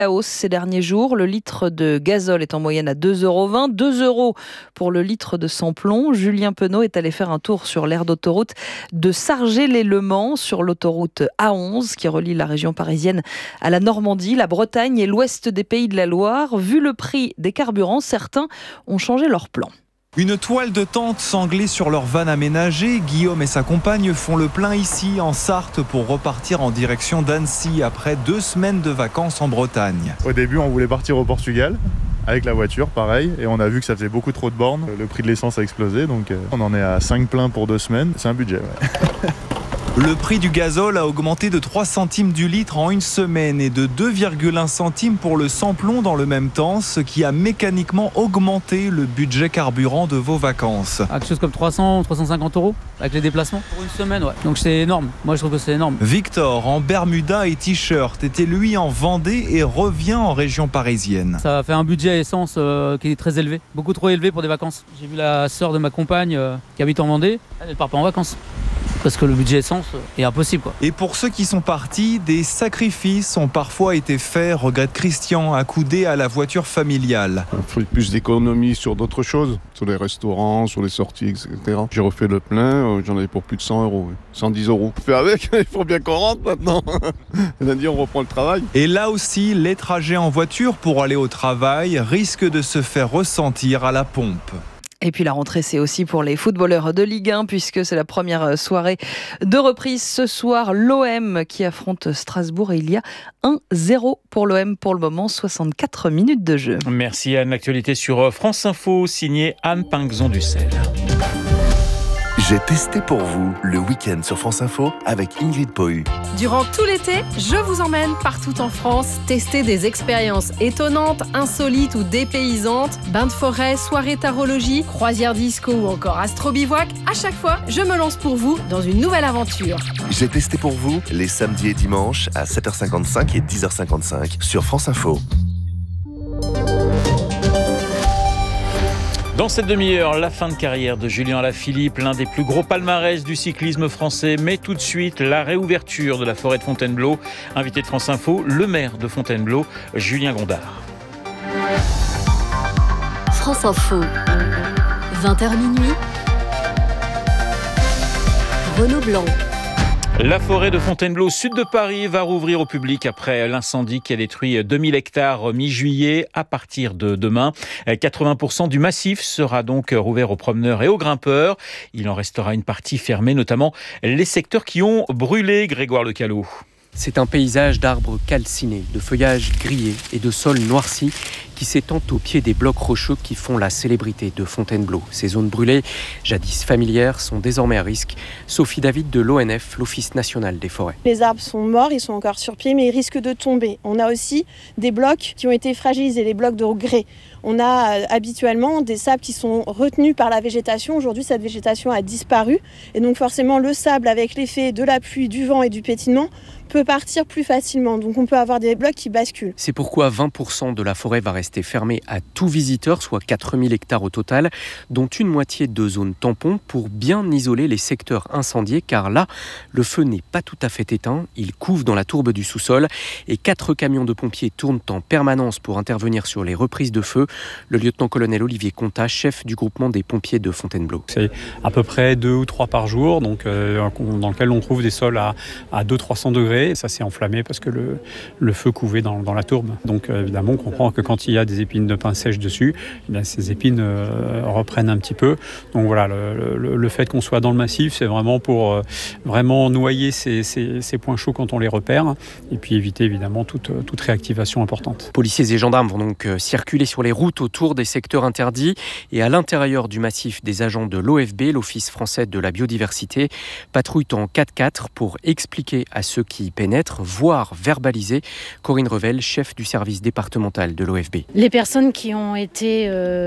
La hausse ces derniers jours, le litre de gazole est en moyenne à 2,20 €, 2 € pour le litre de sans-plomb. Julien Penaud est allé faire un tour sur l'aire d'autoroute de Sargé-lez-Le Mans, sur l'autoroute A11 qui relie la région parisienne à la Normandie, la Bretagne et l'ouest des Pays de la Loire. Vu le prix des carburants, certains ont changé leur plan. Une toile de tente sanglée sur leur van aménagée, Guillaume et sa compagne font le plein ici en Sarthe pour repartir en direction d'Annecy après 2 semaines de vacances en Bretagne. Au début, on voulait partir au Portugal avec la voiture, pareil, et on a vu que ça faisait beaucoup trop de bornes. Le prix de l'essence a explosé, donc on en est à 5 pleins pour 2 semaines. C'est un budget, ouais. Le prix du gazole a augmenté de 3 centimes du litre en une semaine et de 2,1 centimes pour le sans-plomb dans le même temps, ce qui a mécaniquement augmenté le budget carburant de vos vacances. Quelque chose comme 300, 350 € avec les déplacements pour une semaine, ouais. Donc c'est énorme. Moi je trouve que c'est énorme. Victor, en bermuda et t-shirt, était lui en Vendée et revient en région parisienne. Ça fait un budget essence qui est très élevé, beaucoup trop élevé pour des vacances. J'ai vu la sœur de ma compagne qui habite en Vendée, elle ne part pas en vacances. Parce que le budget essence est impossible, quoi. Et pour ceux qui sont partis, des sacrifices ont parfois été faits, regrette Christian, accoudé à la voiture familiale. Il faut plus d'économies sur d'autres choses, sur les restaurants, sur les sorties, etc. J'ai refait le plein, j'en avais pour plus de 100 €, 110 €. On fait avec, il faut bien qu'on rentre maintenant. Lundi, on reprend le travail. Et là aussi, les trajets en voiture pour aller au travail risquent de se faire ressentir à la pompe. Et puis la rentrée, c'est aussi pour les footballeurs de Ligue 1, puisque c'est la première soirée de reprise ce soir. L'OM qui affronte Strasbourg et il y a 1-0 pour l'OM pour le moment, 64 minutes de jeu. Merci Anne. L'actualité sur France Info, signée Anne Pinxon-Dussel. J'ai testé pour vous le week-end sur France Info avec Ingrid Pohu. Durant tout l'été, je vous emmène partout en France tester des expériences étonnantes, insolites ou dépaysantes. Bains de forêt, soirée tarologie, croisière disco ou encore astro-bivouac. À chaque fois, je me lance pour vous dans une nouvelle aventure. J'ai testé pour vous les samedis et dimanches à 7h55 et 10h55 sur France Info. Dans cette demi-heure, la fin de carrière de Julien Alaphilippe, l'un des plus gros palmarès du cyclisme français. Mais tout de suite, la réouverture de la forêt de Fontainebleau. Invité de France Info, le maire de Fontainebleau, Julien Gondard. France Info, 20h minuit. Renaud Blanc. La forêt de Fontainebleau, sud de Paris, va rouvrir au public après l'incendie qui a détruit 2000 hectares mi-juillet. À partir de demain, 80% du massif sera donc rouvert aux promeneurs et aux grimpeurs. Il en restera une partie fermée, notamment les secteurs qui ont brûlé. Grégoire Lecalot. C'est un paysage d'arbres calcinés, de feuillages grillés et de sols noircis qui s'étendent au pied des blocs rocheux qui font la célébrité de Fontainebleau. Ces zones brûlées, jadis familières, sont désormais à risque. Sophie David de l'ONF, l'Office national des forêts. Les arbres sont morts, ils sont encore sur pied, mais ils risquent de tomber. On a aussi des blocs qui ont été fragilisés, les blocs de grès. On a habituellement des sables qui sont retenus par la végétation. Aujourd'hui, cette végétation a disparu. Et donc forcément, le sable, avec l'effet de la pluie, du vent et du pétillement, peut partir plus facilement. Donc on peut avoir des blocs qui basculent. C'est pourquoi 20% de la forêt va rester fermée à tout visiteur, soit 4000 hectares au total, dont une moitié de zones tampons pour bien isoler les secteurs incendiés, car là, le feu n'est pas tout à fait éteint. Il couve dans la tourbe du sous-sol et 4 camions de pompiers tournent en permanence pour intervenir sur les reprises de feu. Le lieutenant-colonel Olivier Contat, chef du groupement des pompiers de Fontainebleau. C'est à peu près 2 ou 3 par jour, donc, dans lequel on trouve des sols à 200-300 degrés. Ça s'est enflammé parce que le feu couvait dans la tourbe. Donc évidemment, on comprend que quand il y a des épines de pin sèches dessus, ces épines reprennent un petit peu. Donc voilà, le fait qu'on soit dans le massif, c'est vraiment pour vraiment noyer ces points chauds quand on les repère et puis éviter évidemment toute réactivation importante. Policiers et gendarmes vont donc circuler sur les routes autour des secteurs interdits et à l'intérieur du massif, des agents de l'OFB, l'Office français de la biodiversité, patrouillent en 4x4 pour expliquer à ceux qui pénètrent, voire verbaliser. Corinne Revel, chef du service départemental de l'OFB. Les personnes qui ont été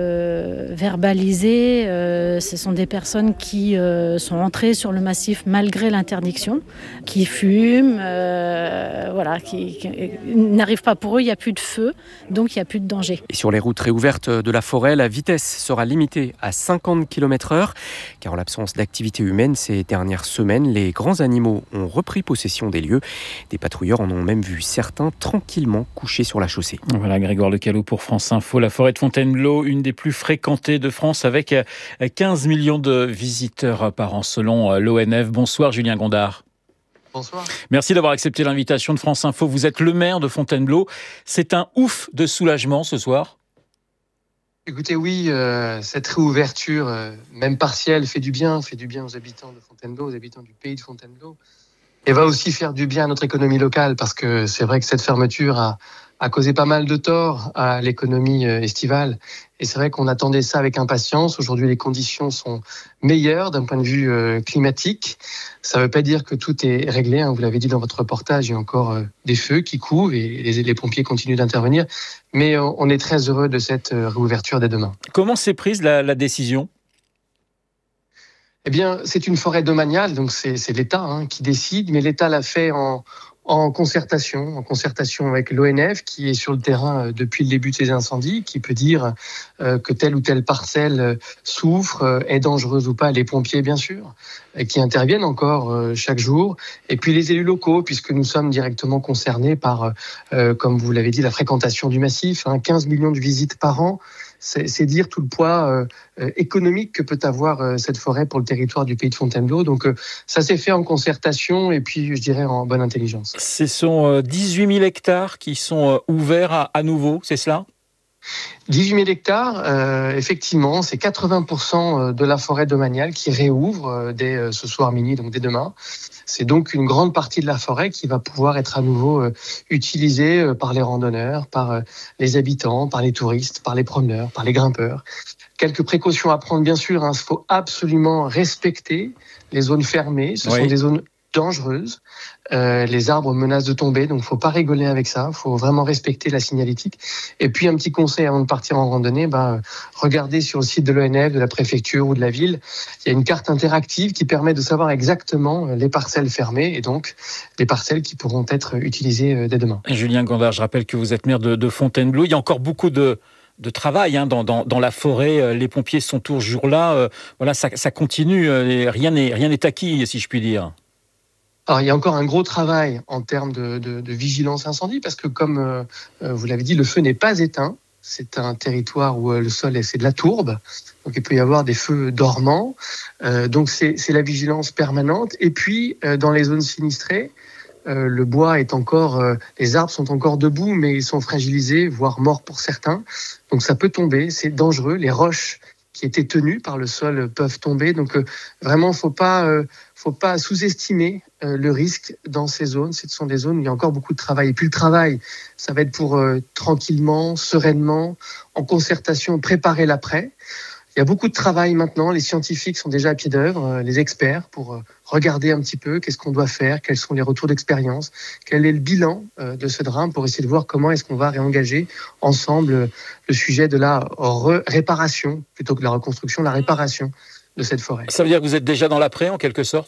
verbalisées, ce sont des personnes qui sont entrées sur le massif malgré l'interdiction, qui fument, qui n'arrivent pas pour eux, il n'y a plus de feu, donc il n'y a plus de danger. Et sur les routes réouverte de la forêt, la vitesse sera limitée à 50 km/h, car en l'absence d'activité humaine ces dernières semaines, les grands animaux ont repris possession des lieux. Des patrouilleurs en ont même vu certains tranquillement couchés sur la chaussée. Voilà, Grégoire Lecalot pour France Info. La forêt de Fontainebleau, une des plus fréquentées de France, avec 15 millions de visiteurs par an selon l'ONF. Bonsoir Julien Gondard. Bonsoir. Merci d'avoir accepté l'invitation de France Info. Vous êtes le maire de Fontainebleau. C'est un ouf de soulagement ce soir. Écoutez, oui, cette réouverture, même partielle, fait du bien aux habitants de Fontainebleau, aux habitants du pays de Fontainebleau. Et va aussi faire du bien à notre économie locale, parce que c'est vrai que cette fermeture a causé pas mal de tort à l'économie estivale. Et c'est vrai qu'on attendait ça avec impatience. Aujourd'hui, les conditions sont meilleures d'un point de vue climatique. Ça ne veut pas dire que tout est réglé, hein. Vous l'avez dit dans votre reportage, il y a encore des feux qui couvent et les pompiers continuent d'intervenir. Mais on est très heureux de cette réouverture dès demain. Comment s'est prise la décision ? Eh bien, c'est une forêt domaniale, donc c'est l'État qui décide, mais l'État l'a fait en concertation avec l'ONF qui est sur le terrain depuis le début de ces incendies, qui peut dire que telle ou telle parcelle souffre, est dangereuse ou pas, les pompiers bien sûr, qui interviennent encore chaque jour, et puis les élus locaux, puisque nous sommes directement concernés par, comme vous l'avez dit, la fréquentation du massif, 15 millions de visites par an. C'est dire tout le poids économique que peut avoir cette forêt pour le territoire du pays de Fontainebleau. Donc ça s'est fait en concertation et puis je dirais en bonne intelligence. Ce sont 18 000 hectares qui sont ouverts à nouveau, c'est cela ? 18 000 hectares, effectivement, c'est 80% de la forêt domaniale qui réouvre dès ce soir minuit, donc dès demain. C'est donc une grande partie de la forêt qui va pouvoir être à nouveau utilisée par les randonneurs, par les habitants, par les touristes, par les promeneurs, par les grimpeurs. Quelques précautions à prendre, bien sûr. Il faut absolument respecter les zones fermées. Ce sont des zones dangereuses. Les arbres menacent de tomber, donc il ne faut pas rigoler avec ça. Il faut vraiment respecter la signalétique. Et puis, un petit conseil avant de partir en randonnée, regardez sur le site de l'ONF, de la préfecture ou de la ville. Il y a une carte interactive qui permet de savoir exactement les parcelles fermées et donc les parcelles qui pourront être utilisées dès demain. Julien Gondard, je rappelle que vous êtes maire de Fontainebleau. Il y a encore beaucoup de travail dans la forêt. Les pompiers sont toujours là. Voilà, ça continue. Rien n'est acquis, si je puis dire. Alors, il y a encore un gros travail en termes de vigilance incendie parce que, comme vous l'avez dit, le feu n'est pas éteint. C'est un territoire où le sol, c'est de la tourbe. Donc, il peut y avoir des feux dormants. Donc, c'est la vigilance permanente. Et puis, dans les zones sinistrées, le bois est encore... les arbres sont encore debout, mais ils sont fragilisés, voire morts pour certains. Donc, ça peut tomber. C'est dangereux. Les roches qui étaient tenues par le sol peuvent tomber. Donc, vraiment, faut pas sous-estimer le risque dans ces zones. Ce sont des zones où il y a encore beaucoup de travail. Et puis le travail, ça va être pour tranquillement, sereinement, en concertation, préparer l'après. Il y a beaucoup de travail maintenant. Les scientifiques sont déjà à pied d'œuvre, les experts, pour regarder un petit peu qu'est-ce qu'on doit faire, quels sont les retours d'expérience, quel est le bilan de ce drame pour essayer de voir comment est-ce qu'on va réengager ensemble le sujet de la réparation, plutôt que la reconstruction, la réparation de cette forêt. Ça veut dire que vous êtes déjà dans l'après, en quelque sorte ?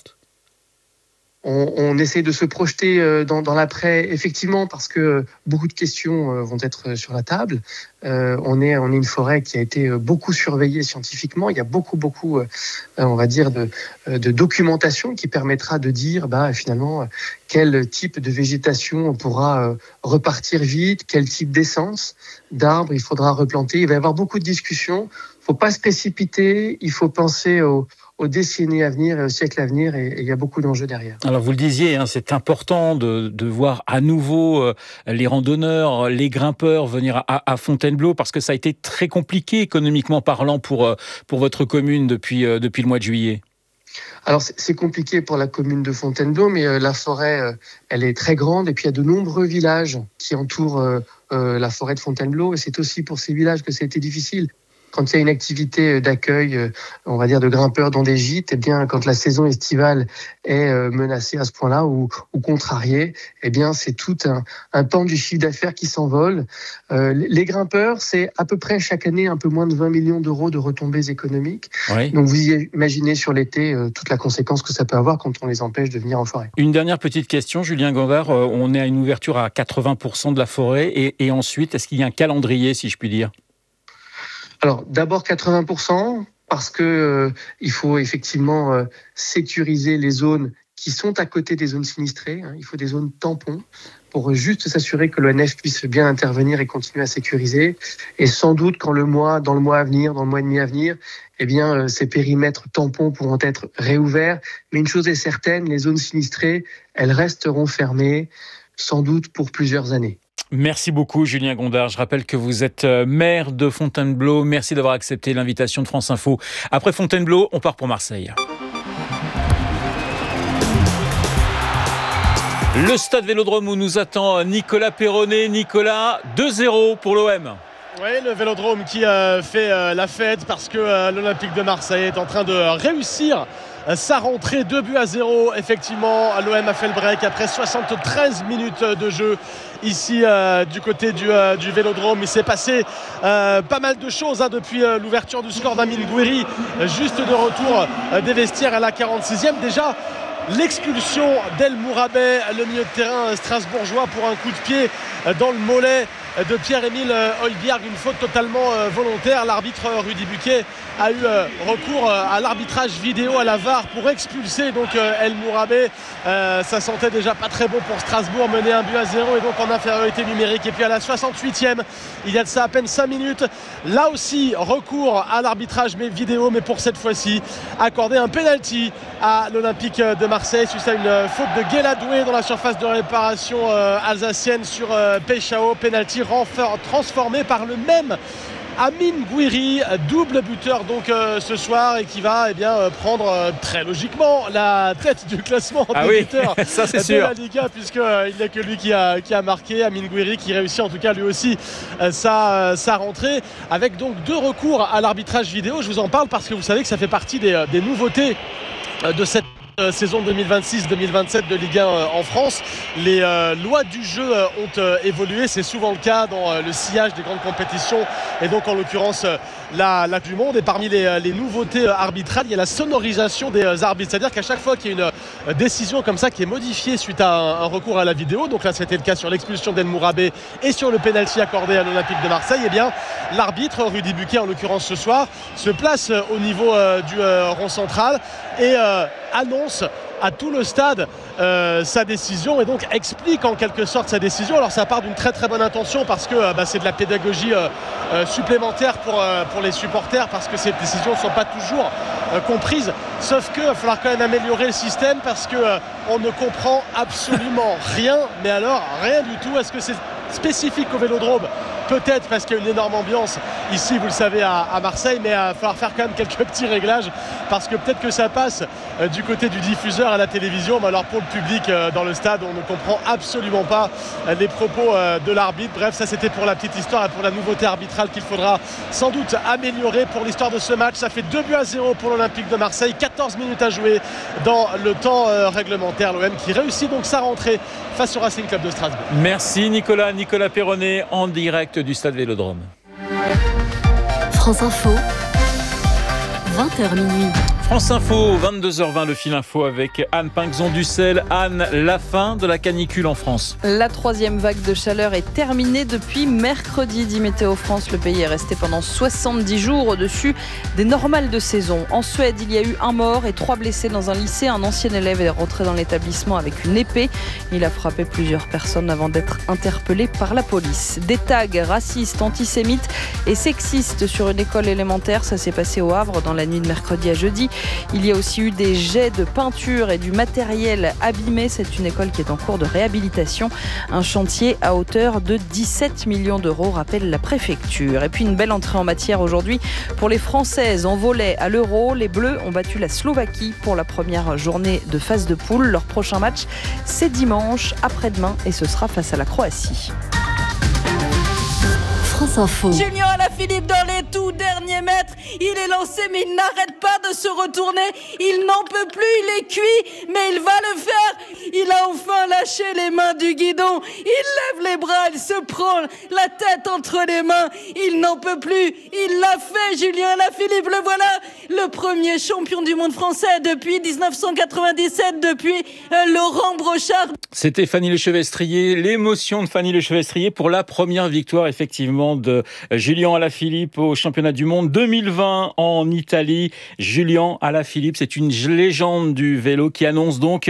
On essaie de se projeter dans l'après, effectivement, parce que beaucoup de questions vont être sur la table. On est une forêt qui a été beaucoup surveillée scientifiquement. Il y a beaucoup, on va dire, de documentation qui permettra de dire, finalement, quel type de végétation on pourra repartir vite, quel type d'essence d'arbres il faudra replanter. Il va y avoir beaucoup de discussions. Il ne faut pas se précipiter. Il faut penser aux décennies à venir et au siècle à venir, et il y a beaucoup d'enjeux derrière. Alors vous le disiez, c'est important de voir à nouveau les randonneurs, les grimpeurs venir à Fontainebleau, parce que ça a été très compliqué économiquement parlant pour votre commune depuis le mois de juillet. Alors c'est compliqué pour la commune de Fontainebleau, mais la forêt, elle est très grande, et puis il y a de nombreux villages qui entourent la forêt de Fontainebleau, et c'est aussi pour ces villages que ça a été difficile. Quand il y a une activité d'accueil, on va dire de grimpeurs dans des gîtes, eh bien, quand la saison estivale est menacée à ce point-là ou contrariée, eh bien, c'est tout un pan du chiffre d'affaires qui s'envole. Les grimpeurs, c'est à peu près chaque année un peu moins de 20 millions d'euros de retombées économiques. Oui. Donc, vous imaginez sur l'été toute la conséquence que ça peut avoir quand on les empêche de venir en forêt. Une dernière petite question, Julien Gondard. On est à une ouverture à 80% de la forêt et ensuite, est-ce qu'il y a un calendrier, si je puis dire ? Alors d'abord 80%, parce que il faut effectivement sécuriser les zones qui sont à côté des zones sinistrées. Il faut des zones tampons pour juste s'assurer que l'ONF puisse bien intervenir et continuer à sécuriser. Et sans doute dans le mois à venir, dans le mois et demi à venir, ces périmètres tampons pourront être réouverts. Mais une chose est certaine, les zones sinistrées, elles resteront fermées, sans doute pour plusieurs années. Merci beaucoup Julien Gondard. Je rappelle que vous êtes maire de Fontainebleau. Merci d'avoir accepté l'invitation de France Info. Après Fontainebleau, on part pour Marseille. Le stade Vélodrome où nous attend Nicolas Perronnet. Nicolas, 2-0 pour l'OM. Oui, le Vélodrome qui fait la fête parce que l'Olympique de Marseille est en train de réussir sa rentrée. 2-0. Effectivement, l'OM a fait le break après 73 minutes de jeu ici du côté du Vélodrome. Il s'est passé pas mal de choses depuis l'ouverture du score d'Amine Gouiri, juste de retour des vestiaires à la 46e. Déjà, l'expulsion d'El Mourabet, le milieu de terrain strasbourgeois, pour un coup de pied dans le mollet de Pierre-Emile Højbjerg, une faute totalement volontaire. L'arbitre Rudy Buquet a eu recours à l'arbitrage vidéo, à la VAR, pour expulser donc El Mourabet. Ça sentait déjà pas très bon pour Strasbourg, mené 1-0 et donc en infériorité numérique. Et puis à la 68e, il y a de ça à peine 5 minutes, là aussi recours à l'arbitrage vidéo, mais pour cette fois-ci accorder un penalty à l'Olympique de Marseille suite à une faute de Guéladoué dans la surface de réparation alsacienne sur Peixao. Penalty transformé par le même Amine Gouiri, double buteur donc ce soir, et qui va prendre très logiquement la tête du classement des buteurs ça, c'est de sûr. la Liga, puisqu'il n'y a que lui qui a marqué. Amine Gouiri qui réussit en tout cas lui aussi sa rentrée, avec donc 2 recours à l'arbitrage vidéo. Je vous en parle parce que vous savez que ça fait partie des nouveautés de cette saison 2026-2027 de Ligue 1 en France. Les lois du jeu ont évolué, c'est souvent le cas dans le sillage des grandes compétitions, et donc en l'occurrence la Coupe du Monde. Et parmi les nouveautés arbitrales, il y a la sonorisation des arbitres, c'est-à-dire qu'à chaque fois qu'il y a une décision comme ça qui est modifiée suite à un recours à la vidéo, donc là c'était le cas sur l'expulsion d'El Mourabet et sur le pénalty accordé à l'Olympique de Marseille, l'arbitre Rudy Buquet en l'occurrence ce soir se place au niveau du rond central et annonce à tout le stade sa décision, et donc explique en quelque sorte sa décision. Alors ça part d'une très très bonne intention, parce que c'est de la pédagogie supplémentaire pour les supporters, parce que ces décisions ne sont pas toujours comprises, sauf qu'il va falloir quand même améliorer le système, parce que on ne comprend absolument rien, mais alors rien du tout. Est-ce que c'est spécifique au Vélodrome? Peut-être, parce qu'il y a une énorme ambiance ici, vous le savez, à Marseille, mais il va falloir faire quand même quelques petits réglages, parce que peut-être que ça passe du côté du diffuseur à la télévision, mais alors pour le public dans le stade, on ne comprend absolument pas les propos de l'arbitre. Bref, ça c'était pour la petite histoire et pour la nouveauté arbitrale qu'il faudra sans doute améliorer pour l'histoire de ce match. Ça fait 2-0 pour l'Olympique de Marseille, 14 minutes à jouer dans le temps réglementaire. L'OM qui réussit donc sa rentrée face au Racing Club de Strasbourg. Merci Nicolas Perronnet en direct du stade Vélodrome. France Info, 20h minuit. France Info, 22h20, le fil info avec Anne Pinxon-Dussel. Anne, la fin de la canicule en France. La 3e vague de chaleur est terminée depuis mercredi, dit Météo France. Le pays est resté pendant 70 jours au-dessus des normales de saison. En Suède, il y a eu 1 mort et 3 blessés dans un lycée. Un ancien élève est rentré dans l'établissement avec une épée. Il a frappé plusieurs personnes avant d'être interpellé par la police. Des tags racistes, antisémites et sexistes sur une école élémentaire. Ça s'est passé au Havre dans la nuit de mercredi à jeudi. Il y a aussi eu des jets de peinture et du matériel abîmé. C'est une école qui est en cours de réhabilitation. Un chantier à hauteur de 17 millions d'euros, rappelle la préfecture. Et puis une belle entrée en matière aujourd'hui pour les Françaises en volley à l'Euro. Les Bleus ont battu la Slovaquie pour la première journée de phase de poule. Leur prochain match, c'est dimanche, après-demain, et ce sera face à la Croatie. France Info. Julien Alaphilippe dans les tout derniers mètres. Il est lancé, mais il n'arrête pas de se retourner. Il n'en peut plus, il est cuit, mais il va le faire. Il a enfin lâché les mains du guidon. Il lève les bras, il se prend la tête entre les mains. Il n'en peut plus. Il l'a fait, Julien Alaphilippe. Le voilà, le premier champion du monde français depuis 1997, depuis Laurent Brochard. C'était Fanny Lechevestrier, l'émotion de Fanny Lechevestrier pour la première victoire effectivement de Julian Alaphilippe au championnat du monde 2020 en Italie. Julian Alaphilippe, c'est une légende du vélo qui annonce donc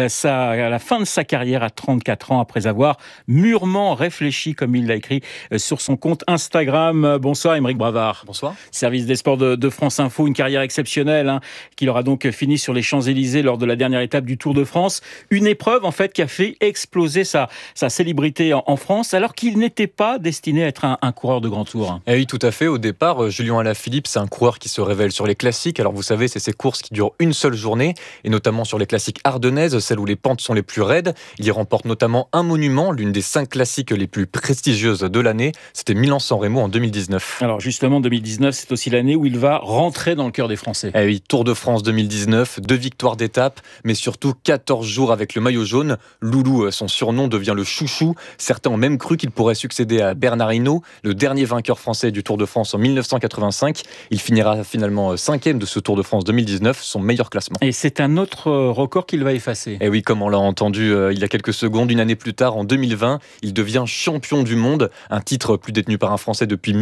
la fin de sa carrière à 34 ans après avoir mûrement réfléchi, comme il l'a écrit sur son compte Instagram. Bonsoir Aymeric Bravard. Bonsoir. Service des sports de France Info, une carrière exceptionnelle qu'il aura donc fini sur les Champs-Élysées lors de la dernière étape du Tour de France. Une épreuve en fait qui a fait exploser sa célébrité en France alors qu'il n'était pas destiné à être un coureur de grand tour. Et oui, tout à fait. Au départ, Julian Alaphilippe, c'est un coureur qui se révèle sur les classiques. Alors vous savez, c'est ces courses qui durent une seule journée et notamment sur les classiques ardennaises, celles où les pentes sont les plus raides. Il y remporte notamment un monument, l'une des 5 classiques les plus prestigieuses de l'année. C'était Milan-San Remo en 2019. Alors justement, 2019, c'est aussi l'année où il va rentrer dans le cœur des Français. Eh oui, Tour de France 2019, 2 victoires d'étape, mais surtout 14 jours avec le maillot jaune. Loulou, son surnom, devient le chouchou. Certains ont même cru qu'il pourrait succéder à Bernard Hinault, le dernier vainqueur français du Tour de France en 1985. Il finira finalement 5e de ce Tour de France 2019, son meilleur classement. Et c'est un autre record qu'il va effacer. Et oui, comme on l'a entendu il y a quelques secondes, une année plus tard, en 2020, il devient champion du monde, un titre plus détenu par un Français depuis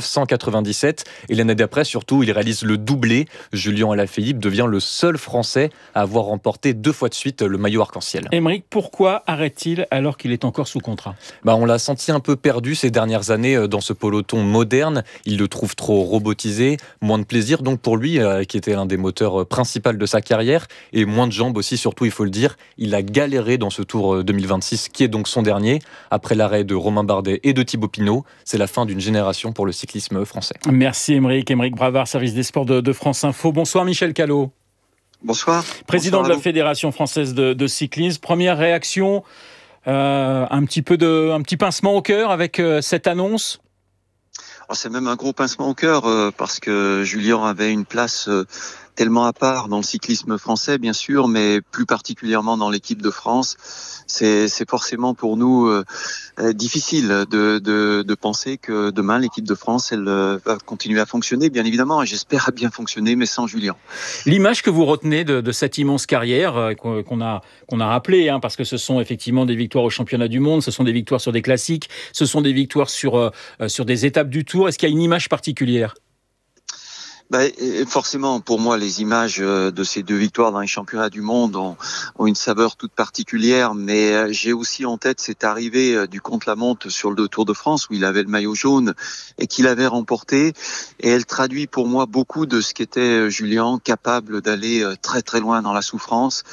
1997. Et l'année d'après, surtout, il réalise le doublé. Julian Alaphilippe devient le seul Français à avoir remporté 2 fois de suite le maillot arc-en-ciel. Aymeric, pourquoi arrête-t-il alors qu'il est encore sous contrat ? On l'a senti un peu perdu ces dernières années dans ce peloton moderne. Il le trouve trop robotisé, moins de plaisir donc pour lui, qui était l'un des moteurs principaux de sa carrière, et moins de jambes aussi, surtout il faut le dire. Il a galéré dans ce Tour 2026, qui est donc son dernier. Après l'arrêt de Romain Bardet et de Thibaut Pinot, c'est la fin d'une génération pour le cyclisme français. Merci Aymeric. Aymeric Bravard, service des sports de France Info. Bonsoir Michel Callot. Bonsoir. Président Bonsoir de la Fédération française de cyclisme. Première réaction, un petit pincement au cœur avec cette annonce. C'est même un gros pincement au cœur parce que Julian avait une place tellement à part dans le cyclisme français, bien sûr, mais plus particulièrement dans l'équipe de France. C'est forcément pour nous difficile de penser que demain l'équipe de France elle va continuer à fonctionner, bien évidemment, et j'espère bien fonctionner, mais sans Julian. L'image que vous retenez de cette immense carrière qu'on a rappelée, parce que ce sont effectivement des victoires au championnat du monde, ce sont des victoires sur des classiques, ce sont des victoires sur des étapes du Tour. Est-ce qu'il y a une image particulière ? Forcément, pour moi, les images de ces 2 victoires dans les championnats du monde ont une saveur toute particulière, mais j'ai aussi en tête cette arrivée du contre-la-montre sur le Tour de France où il avait le maillot jaune et qu'il avait remporté, et elle traduit pour moi beaucoup de ce qu'était Julian, capable d'aller très très loin dans la souffrance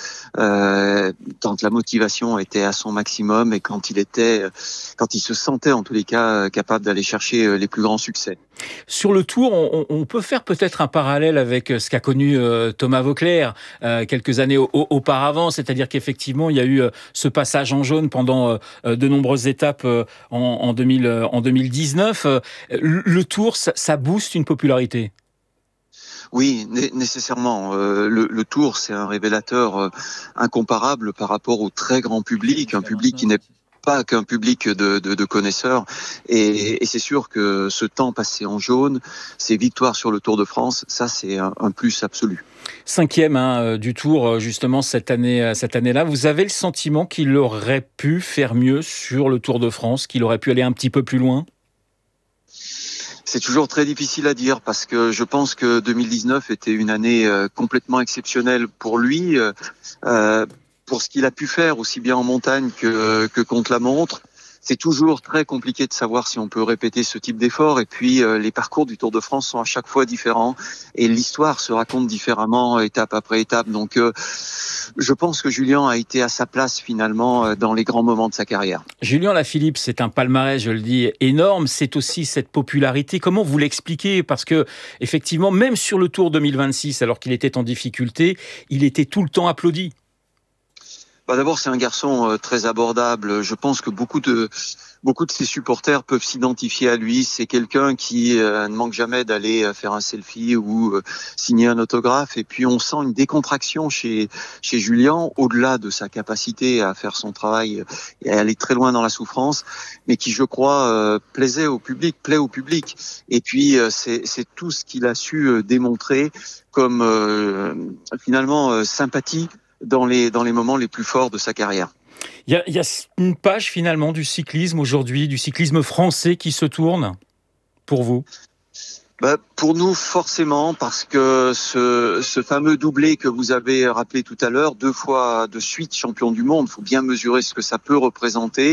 quand la motivation était à son maximum et quand il se sentait en tous les cas capable d'aller chercher les plus grands succès. Sur le Tour, on peut faire peut-être un parallèle avec ce qu'a connu Thomas Voeckler quelques années auparavant, c'est-à-dire qu'effectivement, il y a eu ce passage en jaune pendant de nombreuses étapes en 2019. Le Tour, ça booste une popularité. Oui, nécessairement. Le Tour, c'est un révélateur incomparable par rapport au très grand public, un public qui n'est pas qu'un public de connaisseurs, et c'est sûr que ce temps passé en jaune, ces victoires sur le Tour de France, ça c'est un plus absolu. 5e du Tour justement cette année-là. Vous avez le sentiment qu'il aurait pu faire mieux sur le Tour de France, qu'il aurait pu aller un petit peu plus loin ? C'est toujours très difficile à dire parce que je pense que 2019 était une année complètement exceptionnelle pour lui. Pour ce qu'il a pu faire aussi bien en montagne que contre la montre. C'est toujours très compliqué de savoir si on peut répéter ce type d'effort, et puis les parcours du Tour de France sont à chaque fois différents et l'histoire se raconte différemment étape après étape. Donc je pense que Julian a été à sa place finalement dans les grands moments de sa carrière. Julian Alaphilippe, c'est un palmarès, je le dis, énorme, c'est aussi cette popularité. Comment vous l'expliquez ? Parce que effectivement, même sur le Tour 2026, alors qu'il était en difficulté, il était tout le temps applaudi. D'abord, c'est un garçon très abordable. Je pense que beaucoup de ses supporters peuvent s'identifier à lui. C'est quelqu'un qui ne manque jamais d'aller faire un selfie ou signer un autographe. Et puis, on sent une décontraction chez Julian, au-delà de sa capacité à faire son travail et à aller très loin dans la souffrance, mais qui, je crois, plaît au public. Et puis, c'est tout ce qu'il a su démontrer comme finalement sympathie dans les moments les plus forts de sa carrière. Il y a une page finalement du cyclisme aujourd'hui, du cyclisme français qui se tourne. pour vous? Pour nous, forcément, parce que ce fameux doublé que vous avez rappelé tout à l'heure, 2 fois de suite champion du monde, il faut bien mesurer ce que ça peut représenter.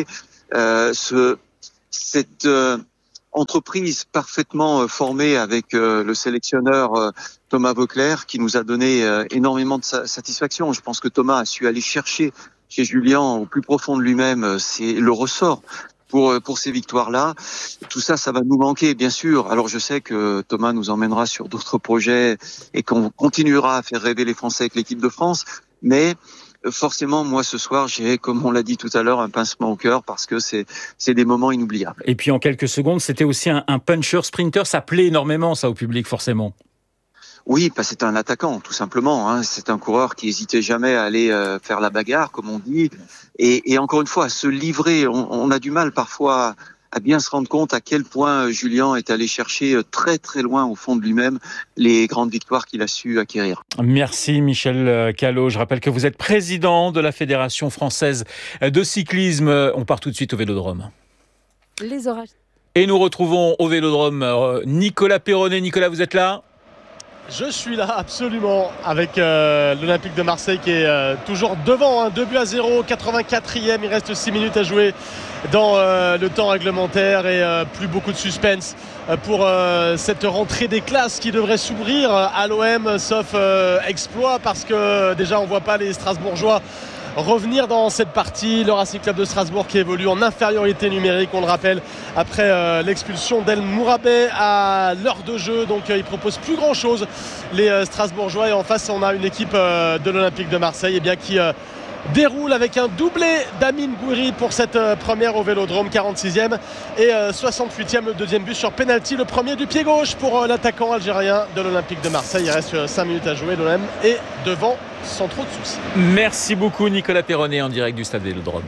Cette entreprise parfaitement formée avec le sélectionneur Thomas Voeckler, qui nous a donné énormément de satisfaction. Je pense que Thomas a su aller chercher chez Julien au plus profond de lui-même, c'est le ressort pour ces victoires-là. Tout ça, ça va nous manquer, bien sûr. Alors je sais que Thomas nous emmènera sur d'autres projets et qu'on continuera à faire rêver les Français avec l'équipe de France, mais forcément, moi, ce soir, j'ai, comme on l'a dit tout à l'heure, un pincement au cœur parce que c'est des moments inoubliables. Et puis, en quelques secondes, c'était aussi un puncher-sprinter. Ça plaît énormément, ça, au public, forcément. Oui, c'est un attaquant, tout simplement. Hein. C'est un coureur qui hésitait jamais à aller faire la bagarre, comme on dit. Et encore une fois, à se livrer. On a du mal parfois à bien se rendre compte à quel point Julien est allé chercher très très loin au fond de lui-même les grandes victoires qu'il a su acquérir. Merci Michel Callot. Je rappelle que vous êtes président de la Fédération française de cyclisme. On part tout de suite au Vélodrome. Les orages. Et nous retrouvons au Vélodrome Nicolas Perronnet. Nicolas, vous êtes là ? Je suis là, absolument, avec l'Olympique de Marseille qui est toujours devant, 2-0, 84e, il reste 6 minutes à jouer dans le temps réglementaire et plus beaucoup de suspense pour cette rentrée des classes qui devrait s'ouvrir à l'OM, sauf exploit, parce que déjà on ne voit pas les Strasbourgeois revenir dans cette partie. Le Racing Club de Strasbourg qui évolue en infériorité numérique, on le rappelle, après l'expulsion d'El Mourabet à l'heure de jeu. Donc ils proposent plus grand chose, les Strasbourgeois. Et en face, on a une équipe de l'Olympique de Marseille qui déroule avec un doublé d'Amine Gouiri pour cette première au Vélodrome, 46e et 68e, le deuxième but sur penalty, le premier du pied gauche pour l'attaquant algérien de l'Olympique de Marseille. Il reste 5 minutes à jouer, l'OM est devant sans trop de soucis. Merci beaucoup Nicolas Perronnet en direct du stade Vélodrome.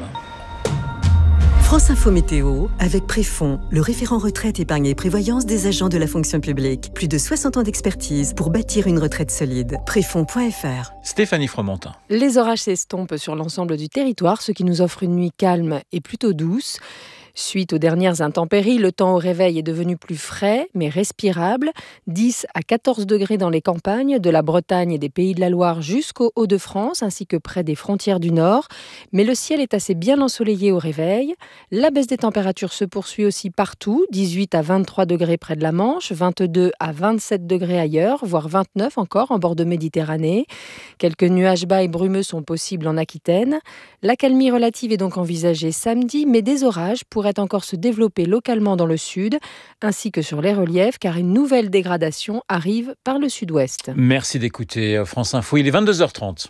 France Info Météo, avec Préfond, le référent retraite, épargne et prévoyance des agents de la fonction publique. Plus de 60 ans d'expertise pour bâtir une retraite solide. Préfond.fr. Stéphanie Fromentin. Les orages s'estompent sur l'ensemble du territoire, ce qui nous offre une nuit calme et plutôt douce. Suite aux dernières intempéries, le temps au réveil est devenu plus frais, mais respirable. 10 à 14 degrés dans les campagnes, de la Bretagne et des Pays de la Loire jusqu'aux Hauts-de-France, ainsi que près des frontières du Nord. Mais le ciel est assez bien ensoleillé au réveil. La baisse des températures se poursuit aussi partout. 18 à 23 degrés près de la Manche, 22 à 27 degrés ailleurs, voire 29 encore en bord de Méditerranée. Quelques nuages bas et brumeux sont possibles en Aquitaine. L'accalmie relative est donc envisagée samedi, mais des orages pourraient encore se développer localement dans le sud, ainsi que sur les reliefs, car une nouvelle dégradation arrive par le sud-ouest. Merci d'écouter France Info, il est 22h30.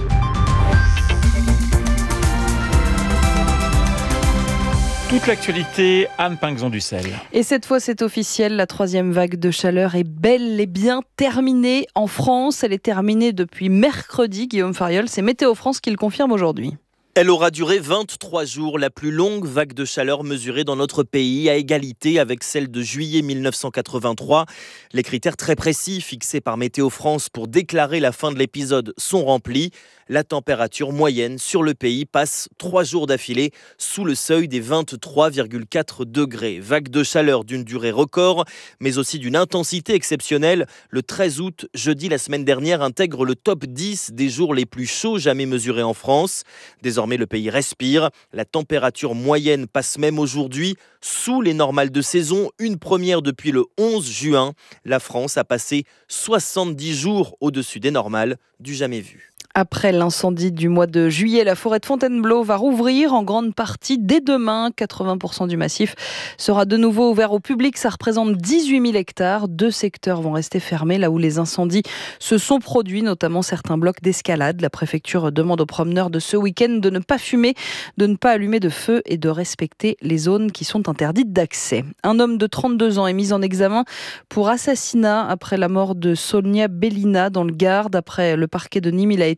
Toute l'actualité, Anne Pinxon-Dussel. Et cette fois, c'est officiel, la 3e vague de chaleur est bel et bien terminée en France. Elle est terminée depuis mercredi. Guillaume Fariol, c'est Météo France qui le confirme aujourd'hui. Elle aura duré 23 jours, la plus longue vague de chaleur mesurée dans notre pays, à égalité avec celle de juillet 1983. Les critères très précis fixés par Météo France pour déclarer la fin de l'épisode sont remplis. La température moyenne sur le pays passe 3 jours d'affilée sous le seuil des 23,4 degrés. Vague de chaleur d'une durée record, mais aussi d'une intensité exceptionnelle. Le 13 août, jeudi la semaine dernière, intègre le top 10 des jours les plus chauds jamais mesurés en France. Désormais, le pays respire. La température moyenne passe même aujourd'hui sous les normales de saison, une première depuis le 11 juin. La France a passé 70 jours au-dessus des normales, du jamais vu. Après l'incendie du mois de juillet, la forêt de Fontainebleau va rouvrir en grande partie dès demain. 80% du massif sera de nouveau ouvert au public. Ça représente 18 000 hectares. 2 secteurs vont rester fermés, là où les incendies se sont produits, notamment certains blocs d'escalade. La préfecture demande aux promeneurs de ce week-end de ne pas fumer, de ne pas allumer de feu et de respecter les zones qui sont interdites d'accès. Un homme de 32 ans est mis en examen pour assassinat après la mort de Sonia Bellina dans le Gard. D'après le parquet de Nîmes, il a été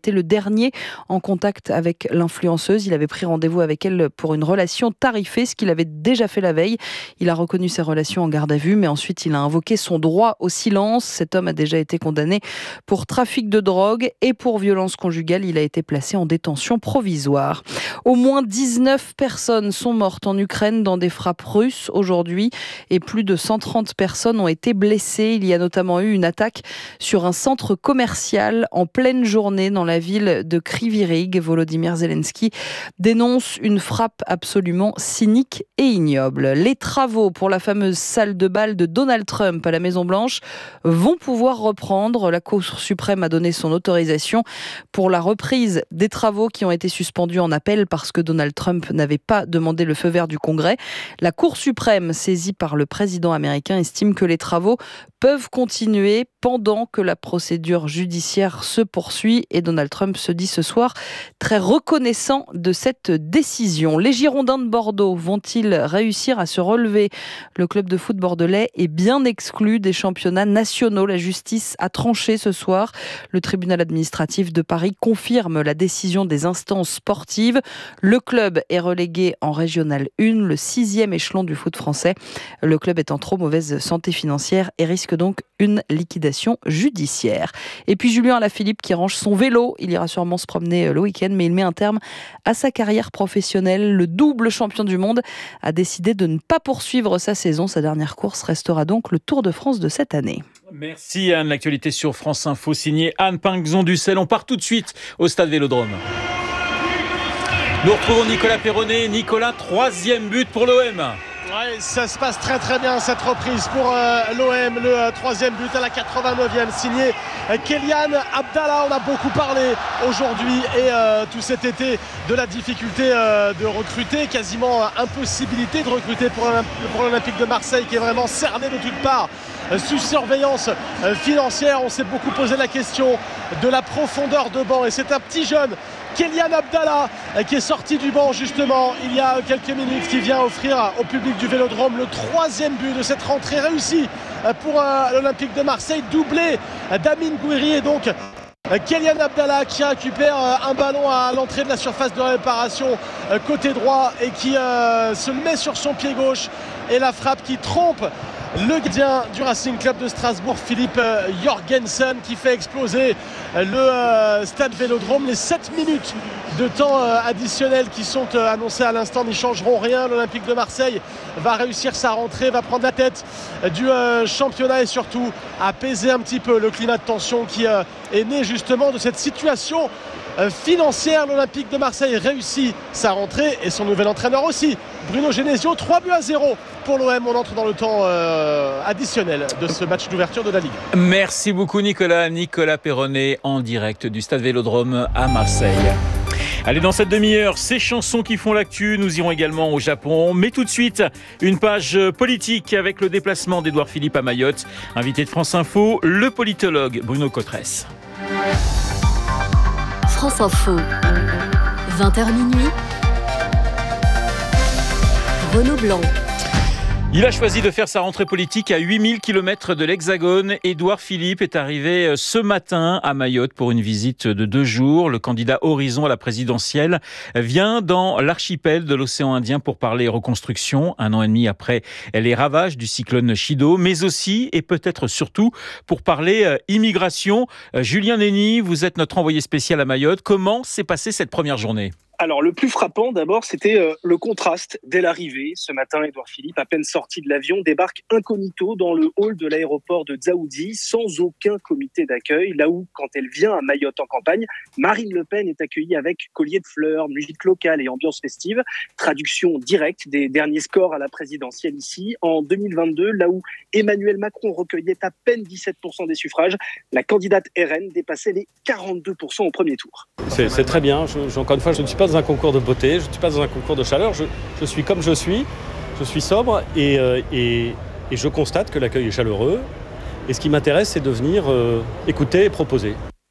été le dernier en contact avec l'influenceuse. Il avait pris rendez-vous avec elle pour une relation tarifée, ce qu'il avait déjà fait la veille. Il a reconnu ses relations en garde à vue, mais ensuite il a invoqué son droit au silence. Cet homme a déjà été condamné pour trafic de drogue et pour violence conjugale. Il a été placé en détention provisoire. Au moins 19 personnes sont mortes en Ukraine dans des frappes russes aujourd'hui et plus de 130 personnes ont été blessées. Il y a notamment eu une attaque sur un centre commercial en pleine journée dans la ville de Kryvyi Rih. Volodymyr Zelensky dénonce une frappe absolument cynique et ignoble. Les travaux pour la fameuse salle de bal de Donald Trump à la Maison-Blanche vont pouvoir reprendre. La Cour suprême a donné son autorisation pour la reprise des travaux qui ont été suspendus en appel parce que Donald Trump n'avait pas demandé le feu vert du Congrès. La Cour suprême, saisie par le président américain, estime que les travaux peuvent continuer pendant que la procédure judiciaire se poursuit et Donald Trump se dit ce soir très reconnaissant de cette décision. Les Girondins de Bordeaux vont-ils réussir à se relever ? Le club de foot bordelais est bien exclu des championnats nationaux. La justice a tranché ce soir. Le tribunal administratif de Paris confirme la décision des instances sportives. Le club est relégué en régional 1, le 6e échelon du foot français. Le club est en trop mauvaise santé financière et risque donc une liquidation judiciaire. Et puis Julien Alaphilippe qui range son vélo. Il ira sûrement se promener le week-end, mais il met un terme à sa carrière professionnelle. Le double champion du monde a décidé de ne pas poursuivre sa saison. Sa dernière course restera donc le Tour de France de cette année. Merci Anne. L'actualité sur France Info, signée Anne Pinxon-Ducel. On part tout de suite au stade Vélodrome. Nous retrouvons Nicolas Perronnet. Nicolas, 3e but pour l'OM. Ouais, ça se passe très très bien cette reprise pour l'OM, le 3e but à la 89e signé Kélian Abdallah. On a beaucoup parlé aujourd'hui et tout cet été de la difficulté de recruter, quasiment impossibilité de recruter pour l'Olympique de Marseille qui est vraiment cerné de toutes parts sous surveillance financière. On s'est beaucoup posé la question de la profondeur de banc et c'est un petit jeune Kélian Abdallah qui est sorti du banc justement il y a quelques minutes, qui vient offrir au public du Vélodrome le 3e but de cette rentrée réussie pour l'Olympique de Marseille, doublé d'Amine Gouiri. Et donc Kélian Abdallah qui récupère un ballon à l'entrée de la surface de réparation côté droit et qui se le met sur son pied gauche, et la frappe qui trompe le gardien du Racing Club de Strasbourg, Philippe Jorgensen, qui fait exploser le stade Vélodrome. Les 7 minutes de temps additionnel qui sont annoncés à l'instant n'y changeront rien. L'Olympique de Marseille va réussir sa rentrée, va prendre la tête du championnat et surtout apaiser un petit peu le climat de tension qui est né justement de cette situation financière. L'Olympique de Marseille réussit sa rentrée et son nouvel entraîneur aussi, Bruno Genesio. 3-0 pour l'OM. On entre dans le temps additionnel de ce match d'ouverture de la Ligue. Merci beaucoup Nicolas. Nicolas Perronnet en direct du stade Vélodrome à Marseille. Allez, dans cette demi-heure, ces chansons qui font l'actu. Nous irons également au Japon. Mais tout de suite, une page politique avec le déplacement d'Édouard Philippe à Mayotte. Invité de France Info, le politologue Bruno Cotresse. France Info, 20h minuit, Renaud Blanc. Il a choisi de faire sa rentrée politique à 8000 km de l'Hexagone. Édouard Philippe est arrivé ce matin à Mayotte pour une visite de 2 jours. Le candidat Horizon à la présidentielle vient dans l'archipel de l'océan Indien pour parler reconstruction, 1 an et demi après les ravages du cyclone Chido, mais aussi et peut-être surtout pour parler immigration. Julien Nény, vous êtes notre envoyé spécial à Mayotte. Comment s'est passée cette première journée ? Alors, le plus frappant, d'abord, c'était le contraste dès l'arrivée. Ce matin, Édouard Philippe, à peine sorti de l'avion, débarque incognito dans le hall de l'aéroport de Dzaoudzi, sans aucun comité d'accueil. Là où, quand elle vient à Mayotte en campagne, Marine Le Pen est accueillie avec collier de fleurs, musique locale et ambiance festive. Traduction directe des derniers scores à la présidentielle ici. En 2022, là où Emmanuel Macron recueillait à peine 17% des suffrages, la candidate RN dépassait les 42% au premier tour. C'est très bien. Encore une fois, je ne suis pas dans un concours de beauté, je ne suis pas dans un concours de chaleur, je suis comme je suis sobre et je constate que l'accueil est chaleureux. Et ce qui m'intéresse, c'est de venir écouter et proposer.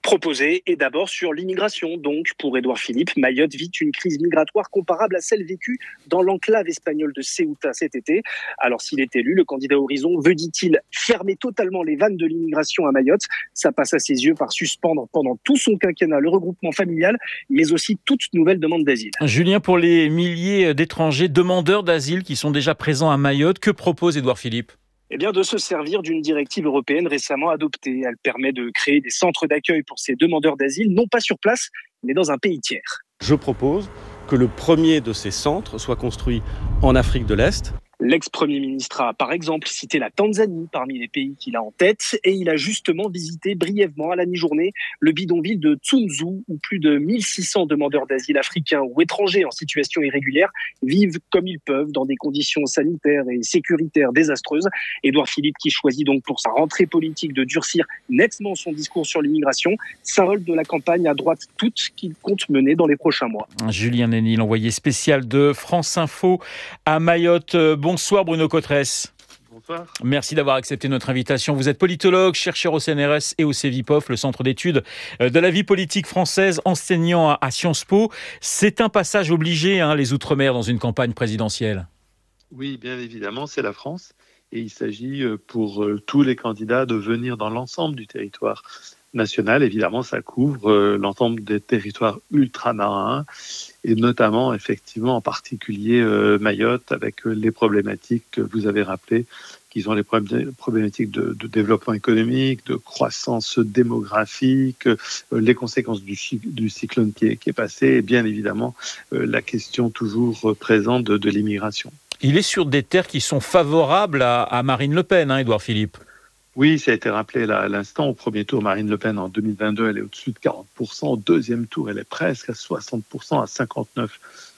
proposé est d'abord sur l'immigration. Donc, pour Édouard Philippe, Mayotte vit une crise migratoire comparable à celle vécue dans l'enclave espagnole de Ceuta cet été. Alors, s'il est élu, le candidat Horizon veut, dit-il, fermer totalement les vannes de l'immigration à Mayotte. Ça passe à ses yeux par suspendre pendant tout son quinquennat le regroupement familial, mais aussi toute nouvelle demande d'asile. Julien, pour les milliers d'étrangers demandeurs d'asile qui sont déjà présents à Mayotte, que propose Édouard Philippe ? Eh bien, de se servir d'une directive européenne récemment adoptée. Elle permet de créer des centres d'accueil pour ces demandeurs d'asile, non pas sur place, mais dans un pays tiers. Je propose que le premier de ces centres soit construit en Afrique de l'Est. L'ex-premier ministre a par exemple cité la Tanzanie parmi les pays qu'il a en tête et il a justement visité brièvement à la mi-journée le bidonville de Tsunzu où plus de 1600 demandeurs d'asile africains ou étrangers en situation irrégulière vivent comme ils peuvent dans des conditions sanitaires et sécuritaires désastreuses. Édouard Philippe qui choisit donc pour sa rentrée politique de durcir nettement son discours sur l'immigration, symbole de la campagne à droite toute qu'il compte mener dans les prochains mois. Julien Nény, l'envoyé spécial de France Info à Mayotte. Bonsoir Bruno Cotresse. Bonsoir. Merci d'avoir accepté notre invitation. Vous êtes politologue, chercheur au CNRS et au CEVIPOF, le centre d'études de la vie politique française, enseignant à Sciences Po. C'est un passage obligé, les Outre-mer, dans une campagne présidentielle. Oui, bien évidemment, c'est la France. Et il s'agit pour tous les candidats de venir dans l'ensemble du territoire national. Évidemment, ça couvre l'ensemble des territoires ultramarins et notamment, effectivement, en particulier Mayotte avec les problématiques que vous avez rappelées, qui sont les problématiques de développement économique, de croissance démographique, les conséquences du cyclone qui est passé et bien évidemment la question toujours présente de l'immigration. Il est sur des terres qui sont favorables à Marine Le Pen, Édouard Philippe. Oui, ça a été rappelé là, à l'instant. Au premier tour, Marine Le Pen, en 2022, elle est au-dessus de 40%. Au deuxième tour, elle est presque à 60%, à 59%.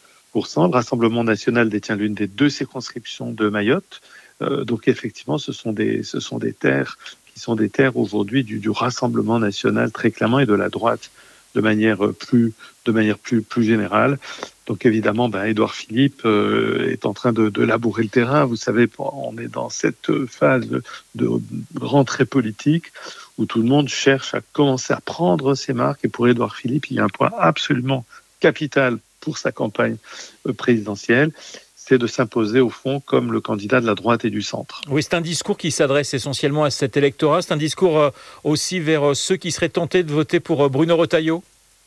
Le Rassemblement national détient l'une des 2 circonscriptions de Mayotte. Donc, effectivement, ce sont des terres qui sont des terres aujourd'hui du Rassemblement national, très clairement, et de la droite de manière plus générale. Donc évidemment, Édouard Philippe est en train de labourer le terrain. Vous savez, on est dans cette phase de rentrée politique où tout le monde cherche à commencer à prendre ses marques. Et pour Édouard Philippe, il y a un point absolument capital pour sa campagne présidentielle, c'est de s'imposer au fond comme le candidat de la droite et du centre. Oui, c'est un discours qui s'adresse essentiellement à cet électorat. C'est un discours aussi vers ceux qui seraient tentés de voter pour Bruno Retailleau.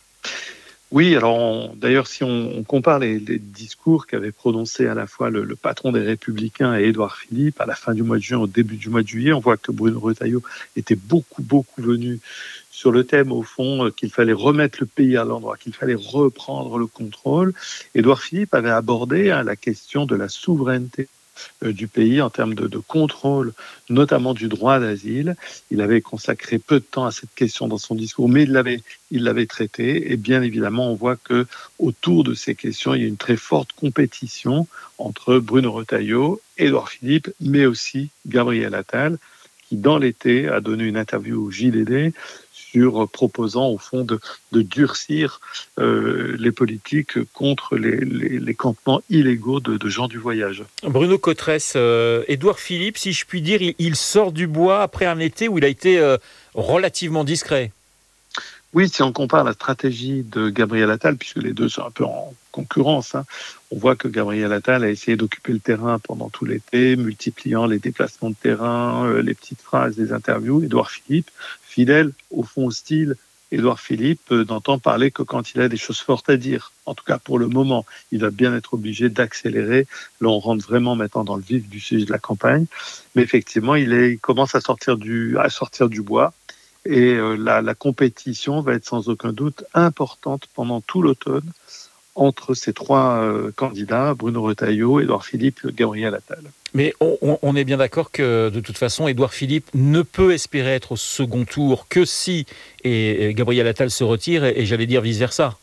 Oui, alors d'ailleurs, si on compare les discours qu'avait prononcés à la fois le patron des Républicains et Édouard Philippe à la fin du mois de juin, au début du mois de juillet, on voit que Bruno Retailleau était beaucoup venu sur le thème, au fond, qu'il fallait remettre le pays à l'endroit, qu'il fallait reprendre le contrôle. Édouard Philippe avait abordé la question de la souveraineté du pays en termes de contrôle, notamment du droit d'asile. Il avait consacré peu de temps à cette question dans son discours, mais il l'avait traité. Et bien évidemment, on voit que autour de ces questions, il y a une très forte compétition entre Bruno Retailleau, Édouard Philippe, mais aussi Gabriel Attal, qui dans l'été a donné une interview au JDD proposant au fond de durcir les politiques contre les campements illégaux de gens du voyage. Bruno Cotresse, Édouard Philippe, si je puis dire, il sort du bois après un été où il a été relativement discret. Oui, si on compare la stratégie de Gabriel Attal, puisque les deux sont un peu en concurrence, on voit que Gabriel Attal a essayé d'occuper le terrain pendant tout l'été, multipliant les déplacements de terrain, les petites phrases, les interviews. Édouard Philippe, fidèle au fond au style Édouard Philippe, n'entend parler que quand il a des choses fortes à dire. En tout cas, pour le moment, il va bien être obligé d'accélérer. Là, on rentre vraiment maintenant dans le vif du sujet de la campagne. Mais effectivement, il commence à sortir du bois. Et la compétition va être sans aucun doute importante pendant tout l'automne entre ces 3 candidats, Bruno Retailleau, Édouard Philippe, Gabriel Attal. Mais on est bien d'accord que de toute façon, Édouard Philippe ne peut espérer être au second tour que si Gabriel Attal se retire et j'allais dire vice-versa.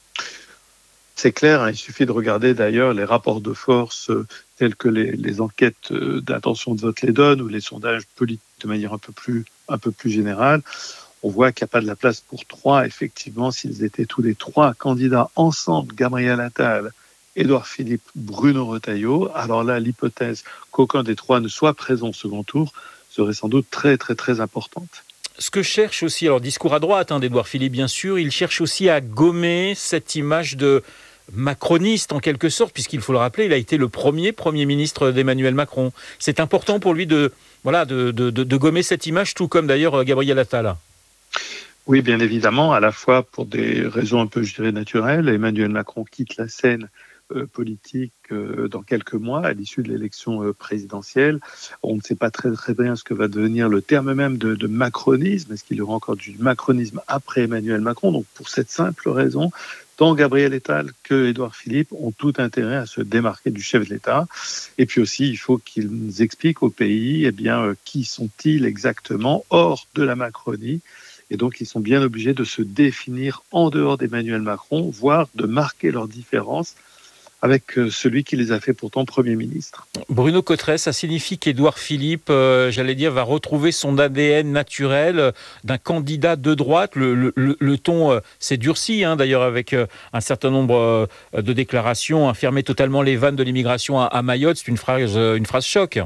C'est clair, il suffit de regarder d'ailleurs les rapports de force tels que les enquêtes d'intention de vote les donnent ou les sondages politiques de manière un peu plus générale. On voit qu'il n'y a pas de la place pour 3. Effectivement, s'ils étaient tous les 3 candidats ensemble, Gabriel Attal, Édouard Philippe, Bruno Retailleau, alors là, l'hypothèse qu'aucun des 3 ne soit présent au second tour serait sans doute très, très, très importante. Ce que cherche aussi, alors discours à droite d'Édouard Philippe bien sûr, il cherche aussi à gommer cette image de macroniste en quelque sorte, puisqu'il faut le rappeler, il a été le premier ministre d'Emmanuel Macron. C'est important pour lui de gommer cette image, tout comme d'ailleurs Gabriel Attal. Oui, bien évidemment, à la fois pour des raisons un peu, je dirais, naturelles. Emmanuel Macron quitte la scène politique dans quelques mois à l'issue de l'élection présidentielle. On ne sait pas très bien ce que va devenir le terme même de macronisme. Est-ce qu'il y aura encore du macronisme après Emmanuel Macron? Donc pour cette simple raison, tant Gabriel Attal que Édouard Philippe ont tout intérêt à se démarquer du chef de l'État. Et puis aussi, il faut qu'ils expliquent au pays qui sont-ils exactement hors de la Macronie. Et donc, ils sont bien obligés de se définir en dehors d'Emmanuel Macron, voire de marquer leurs différences avec celui qui les a fait pourtant Premier ministre. Bruno Cotresse, ça signifie qu'Édouard Philippe, va retrouver son ADN naturel d'un candidat de droite. Le ton s'est durci, d'ailleurs, avec un certain nombre de déclarations, fermer totalement les vannes de l'immigration à Mayotte. C'est une phrase choc.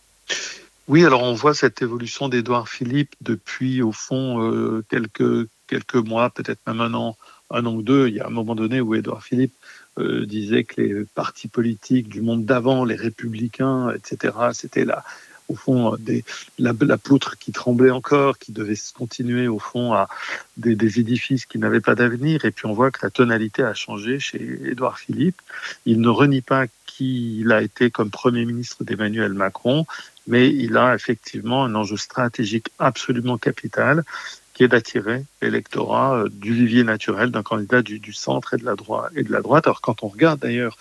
Oui, alors on voit cette évolution d'Édouard Philippe depuis, au fond, quelques mois, peut-être même un an ou deux. Il y a un moment donné où Édouard Philippe disait que les partis politiques du monde d'avant, les républicains, etc., c'était au fond la poutre qui tremblait encore, qui devait se continuer au fond à des édifices qui n'avaient pas d'avenir. Et puis on voit que la tonalité a changé chez Édouard Philippe. Il ne renie pas qu'il a été comme Premier ministre d'Emmanuel Macron, mais il a effectivement un enjeu stratégique absolument capital, qui est d'attirer l'électorat du vivier naturel d'un candidat du centre et de la droite. Alors quand on regarde d'ailleurs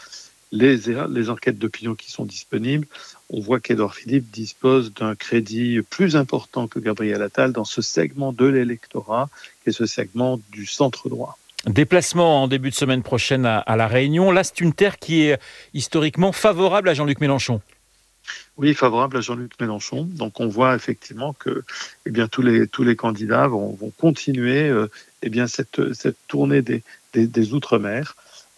les enquêtes d'opinion qui sont disponibles, on voit qu'Édouard Philippe dispose d'un crédit plus important que Gabriel Attal dans ce segment de l'électorat, qui est ce segment du centre droit. Déplacement en début de semaine prochaine à La Réunion. Là, c'est une terre qui est historiquement favorable à Jean-Luc Mélenchon. Oui, favorable à Jean-Luc Mélenchon. Donc on voit effectivement que tous les candidats vont continuer cette tournée des Outre-mer.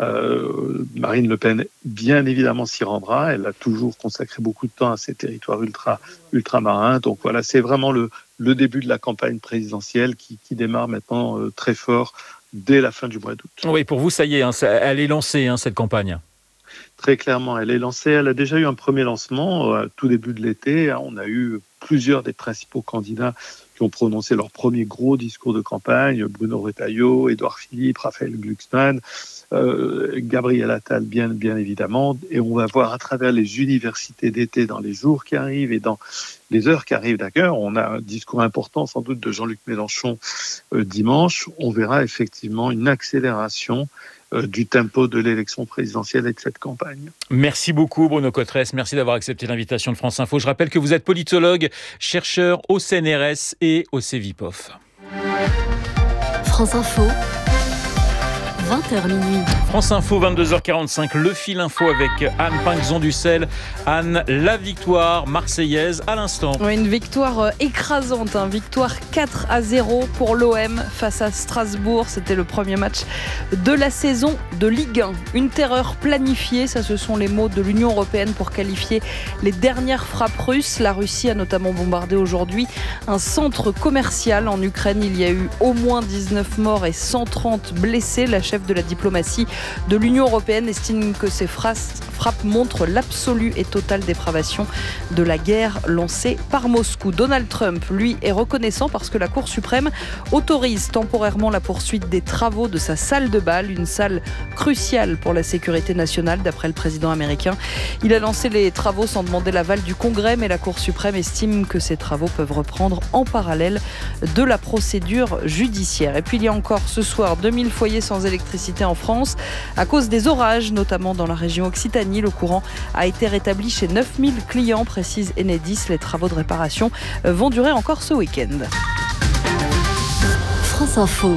Marine Le Pen, bien évidemment, s'y rendra. Elle a toujours consacré beaucoup de temps à ces territoires ultramarins. Donc voilà, c'est vraiment le début de la campagne présidentielle qui démarre maintenant très fort dès la fin du mois d'août. Oui, pour vous, ça y est, elle est lancée, cette campagne. Très clairement, elle est lancée. Elle a déjà eu un premier lancement tout début de l'été. On a eu plusieurs des principaux candidats qui ont prononcé leur premier gros discours de campagne. Bruno Retailleau, Édouard Philippe, Raphaël Glucksmann, Gabriel Attal, bien évidemment. Et on va voir à travers les universités d'été dans les jours qui arrivent et dans les heures qui arrivent d'ailleurs. On a un discours important sans doute de Jean-Luc Mélenchon dimanche. On verra effectivement une accélération du tempo de l'élection présidentielle et de cette campagne. Merci beaucoup Bruno Cotresse, merci d'avoir accepté l'invitation de France Info. Je rappelle que vous êtes politologue, chercheur au CNRS et au CEVIPOF. France Info, 20h minuit. France Info, 22h45, le fil info avec Anne Pinxon-Dussel. Anne, la victoire marseillaise à l'instant. Oui, une victoire écrasante, victoire 4-0 pour l'OM face à Strasbourg. C'était le premier match de la saison de Ligue 1. Une terreur planifiée, ça ce sont les mots de l'Union européenne pour qualifier les dernières frappes russes. La Russie a notamment bombardé aujourd'hui un centre commercial en Ukraine. Il y a eu au moins 19 morts et 130 blessés. La chef de la diplomatie de l'Union européenne estime que ces frappes montrent l'absolue et totale dépravation de la guerre lancée par Moscou. Donald Trump, lui, est reconnaissant parce que la Cour suprême autorise temporairement la poursuite des travaux de sa salle de bal, une salle cruciale pour la sécurité nationale, d'après le président américain. Il a lancé les travaux sans demander l'aval du Congrès, mais la Cour suprême estime que ces travaux peuvent reprendre en parallèle de la procédure judiciaire. Et puis il y a encore ce soir 2000 foyers sans électricité en France à cause des orages, notamment dans la région Occitanie. Le courant a été rétabli chez 9000 clients, précise Enedis. Les travaux de réparation vont durer encore ce week-end. France Info.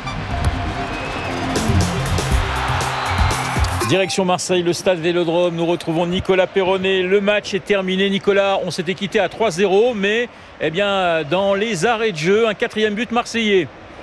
Direction Marseille, le stade Vélodrome. Nous retrouvons Nicolas Perronnet. Le match est terminé. Nicolas, on s'était quitté à 3-0, mais dans les arrêts de jeu, un 4e but marseillais.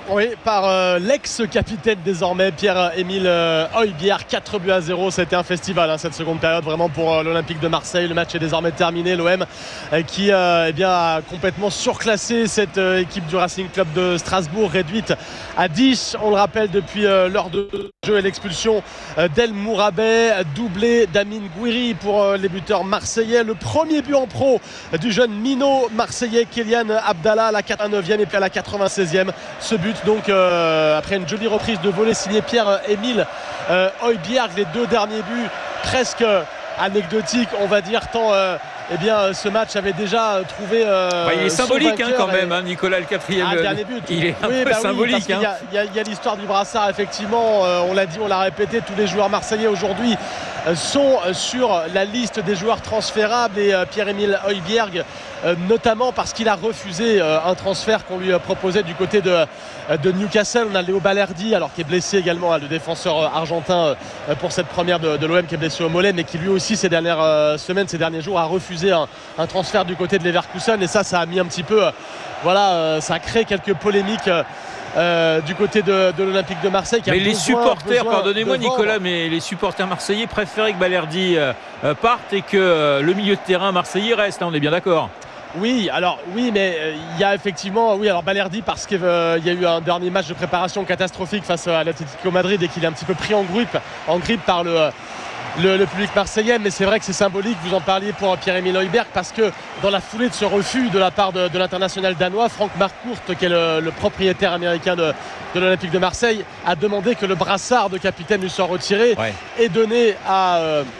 Oui, par l'ex-capitaine désormais, Pierre-Émile Højbjerg, 4-0. Ça a été un festival cette seconde période vraiment pour l'Olympique de Marseille. Le match est désormais terminé. L'OM qui a complètement surclassé cette équipe du Racing Club de Strasbourg, réduite à 10. On le rappelle depuis l'heure de jeu et l'expulsion d'El Mourabet, doublé d'Amin Gouiri pour les buteurs marseillais. Le premier but en pro du jeune minot marseillais Kylian Abdallah à la 89e et puis à la 96e. Ce but donc après une jolie reprise de volée signée Pierre-Émile Højbjerg. Les deux derniers buts presque anecdotiques on va dire tant ce match avait déjà trouvé il est symbolique quand même Nicolas, le quatrième but. Il est un peu symbolique. Il y a l'histoire du brassard effectivement, on l'a dit, on l'a répété, tous les joueurs marseillais aujourd'hui sont sur la liste des joueurs transférables et Pierre-Émile Højbjerg notamment parce qu'il a refusé un transfert qu'on lui proposait du côté de Newcastle. On a Léo Balerdi alors qui est blessé également, le défenseur argentin pour cette première de l'OM qui est blessé au mollet mais qui lui aussi ces dernières semaines, ces derniers jours a refusé un transfert du côté de Leverkusen et ça a mis un petit peu ça a créé quelques polémiques du côté de l'Olympique de Marseille mais les supporters, pardonnez-moi Nicolas, mais les supporters marseillais préféraient que Balerdi parte et que le milieu de terrain marseillais reste, on est bien d'accord. Oui, mais il y a effectivement, Balerdi parce qu'il y a eu un dernier match de préparation catastrophique face à l'Atlético Madrid et qu'il est un petit peu pris en grippe par le public marseillais, mais c'est vrai que c'est symbolique, vous en parliez pour Pierre-Émile Højbjerg parce que dans la foulée de ce refus de la part de l'international danois, Frank Marcourt qui est le propriétaire américain de l'Olympique de Marseille a demandé que le brassard de capitaine lui soit retiré et donné à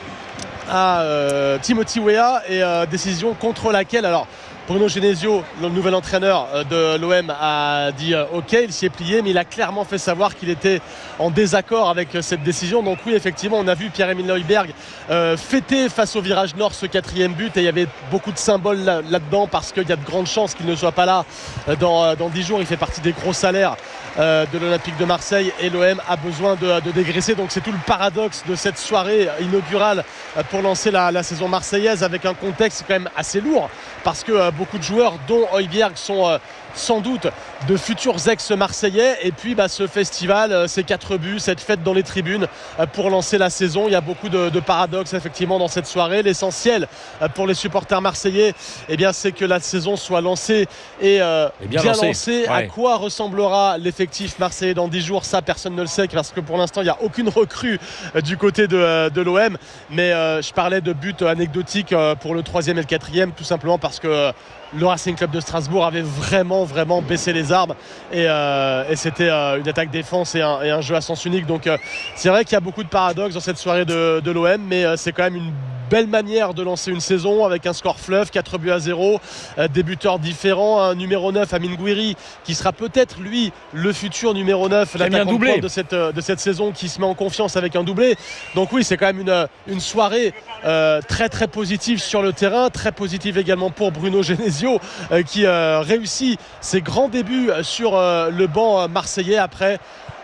Timothy Weah et décision contre laquelle Bruno Genesio, le nouvel entraîneur de l'OM, a dit OK, il s'y est plié, mais il a clairement fait savoir qu'il était en désaccord avec cette décision. Donc oui, effectivement, on a vu Pierre-Émile Højbjerg fêter face au virage nord ce 4e but et il y avait beaucoup de symboles là-dedans parce qu'il y a de grandes chances qu'il ne soit pas là dans 10 jours. Il fait partie des gros salaires de l'Olympique de Marseille et l'OM a besoin de dégraisser. Donc c'est tout le paradoxe de cette soirée inaugurale pour lancer la saison marseillaise avec un contexte quand même assez lourd parce que beaucoup de joueurs dont Højbjerg sont sans doute de futurs ex-marseillais et puis ce festival, ces 4 buts, cette fête dans les tribunes pour lancer la saison. Il y a beaucoup de paradoxes effectivement dans cette soirée. L'essentiel pour les supporters marseillais c'est que la saison soit lancée et bien lancée. À quoi ressemblera l'effectif marseillais dans 10 jours, ça personne ne le sait parce que pour l'instant il n'y a aucune recrue du côté de l'OM, mais je parlais de buts anecdotiques pour le 3e et le 4e tout simplement parce que le Racing Club de Strasbourg avait vraiment baissé les armes et c'était une attaque défense et un jeu à sens unique. Donc c'est vrai qu'il y a beaucoup de paradoxes dans cette soirée de l'OM, mais c'est quand même une belle manière de lancer une saison avec un score fleuve, 4-0, des buteurs différents, un numéro 9 Amin Gouiri qui sera peut-être lui le futur numéro 9, l'attaquant de cette saison qui se met en confiance avec un doublé. Donc oui, c'est quand même une soirée très positive sur le terrain, très positive également pour Bruno Genesio qui réussit ses grands débuts sur le banc marseillais. Après,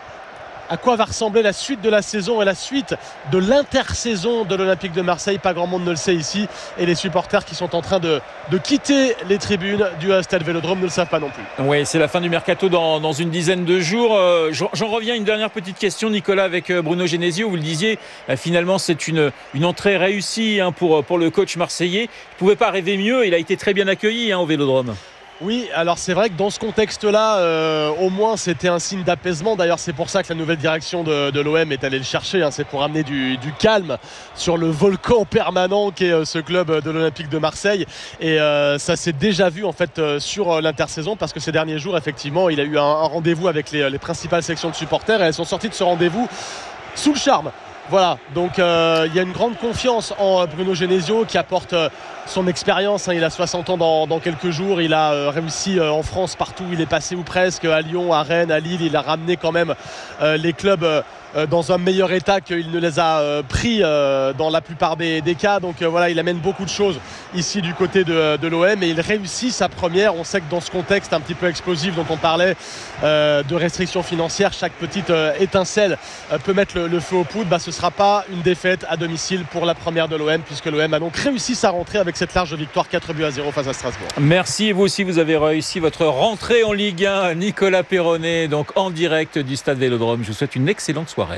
à quoi va ressembler la suite de la saison et la suite de l'intersaison de l'Olympique de Marseille, pas grand monde ne le sait ici et les supporters qui sont en train de quitter les tribunes du Stade Vélodrome ne le savent pas non plus. Oui, c'est la fin du mercato dans une dizaine de jours. J'en reviens à une dernière petite question, Nicolas, avec Bruno Genesio. Vous le disiez, finalement c'est une entrée réussie pour le coach marseillais. Il ne pouvait pas rêver mieux, il a été très bien accueilli au Vélodrome. Oui, alors c'est vrai que dans ce contexte-là, au moins c'était un signe d'apaisement. D'ailleurs, c'est pour ça que la nouvelle direction de l'OM est allée le chercher. C'est pour amener du calme sur le volcan permanent qu'est ce club de l'Olympique de Marseille. Et ça s'est déjà vu en fait sur l'intersaison parce que ces derniers jours, effectivement, il a eu un rendez-vous avec les principales sections de supporters et elles sont sorties de ce rendez-vous sous le charme. Voilà, donc il y a une grande confiance en Bruno Genesio qui apporte son expérience. Il a 60 ans dans quelques jours. Il a réussi en France partout où il est passé ou presque, à Lyon, à Rennes, à Lille. Il a ramené quand même les clubs dans un meilleur état qu'il ne les a pris dans la plupart des cas. Donc voilà, il amène beaucoup de choses ici du côté de l'OM et il réussit sa première. On sait que dans ce contexte un petit peu explosif dont on parlait, de restrictions financières, chaque petite étincelle peut mettre le feu aux poudres. Ce ne sera pas une défaite à domicile pour la première de l'OM, puisque l'OM a donc réussi sa rentrée avec cette large victoire 4-0 face à Strasbourg. Merci, et vous aussi vous avez réussi votre rentrée en Ligue 1. Nicolas Perronnet, donc en direct du Stade Vélodrome. Je vous souhaite une excellente soirée.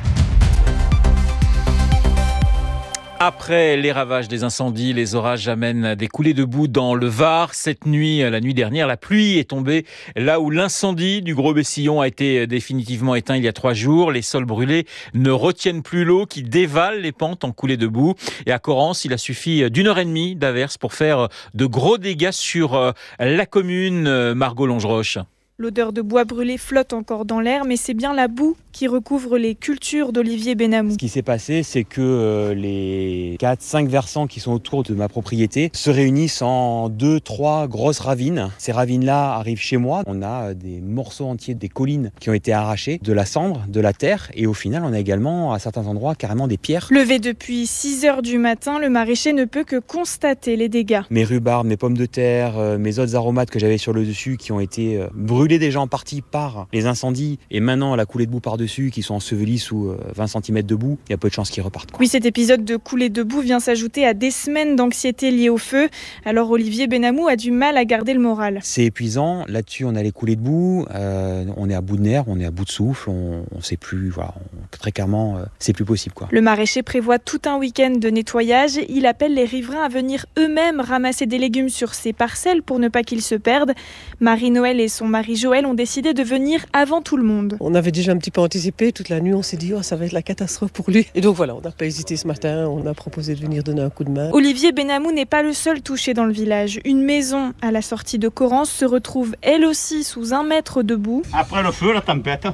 Après les ravages des incendies, les orages amènent des coulées de boue dans le Var. Cette nuit, la nuit dernière, la pluie est tombée là où l'incendie du Gros-Bessillon a été définitivement éteint il y a 3 jours. Les sols brûlés ne retiennent plus l'eau qui dévale les pentes en coulées de boue. Et à Corrence, il a suffi d'1h30 d'averse pour faire de gros dégâts sur la commune. Margot Longeroche. L'odeur de bois brûlé flotte encore dans l'air, mais c'est bien la boue qui recouvre les cultures d'Olivier Benamou. Ce qui s'est passé, c'est que les 4-5 versants qui sont autour de ma propriété se réunissent en 2-3 grosses ravines. Ces ravines-là arrivent chez moi. On a des morceaux entiers des collines qui ont été arrachés, de la cendre, de la terre, et au final, on a également à certains endroits carrément des pierres. Levé depuis 6h du matin, le maraîcher ne peut que constater les dégâts. Mes rhubarbes, mes pommes de terre, mes autres aromates que j'avais sur le dessus qui ont été brûlés déjà en partie par les incendies et maintenant la coulée de boue par-dessus qui sont ensevelis sous 20 cm de boue, il y a peu de chances qu'ils repartent. Oui, cet épisode de coulée de boue vient s'ajouter à des semaines d'anxiété liée au feu. Alors Olivier Benamou a du mal à garder le moral. C'est épuisant, là-dessus on a les coulées de boue, on est à bout de nerfs, on est à bout de souffle, on sait plus, voilà, très clairement c'est plus possible, quoi. Le maraîcher prévoit tout un week-end de nettoyage. Il appelle les riverains à venir eux-mêmes ramasser des légumes sur ces parcelles pour ne pas qu'ils se perdent. Marie-Noël et son mari Joël ont décidé de venir avant tout le monde. On avait déjà un petit peu anticipé, toute la nuit on s'est dit ça va être la catastrophe pour lui. Et donc voilà, on n'a pas hésité ce matin, on a proposé de venir donner un coup de main. Olivier Benamou n'est pas le seul touché dans le village. Une maison à la sortie de Corrence se retrouve elle aussi sous 1 mètre de boue. Après le feu, la tempête.